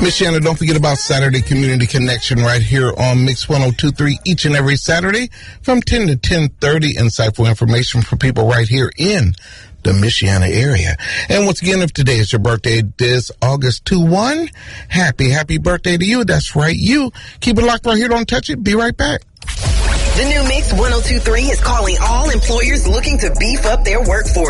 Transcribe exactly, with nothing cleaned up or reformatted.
Michiana, don't forget about Saturday Community Connection right here on Mix one oh two point three each and every Saturday from ten to ten thirty. Insightful information for people right here in the Michiana area. And once again, if today is your birthday, this August twenty-first, happy, happy birthday to you. That's right, you. Keep it locked right here. Don't touch it. Be right back. The new Mix one oh two point three is calling all employers looking to beef up their workforce.